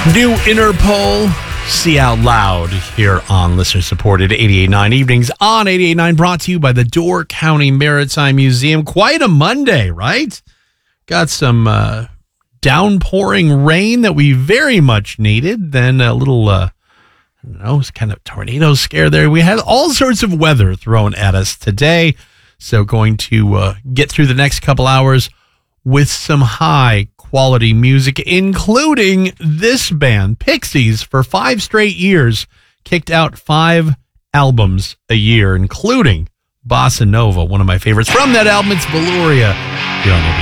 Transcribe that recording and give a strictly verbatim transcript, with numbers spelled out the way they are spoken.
New Interpol, See Out Loud, here on listener-supported eighty-eight point nine Evenings on eighty-eight point nine, brought to you by the Door County Maritime Museum. Quite a Monday, right? Got some uh, downpouring rain that we very much needed. Then a little, uh, I don't know, it was kind of tornado scare there. We had all sorts of weather thrown at us today. So going to uh, get through the next couple hours with some high quality music, including this band, Pixies, for five straight years, kicked out five albums a year, including Bossa Nova, one of my favorites. From that album, it's Velouria. Here on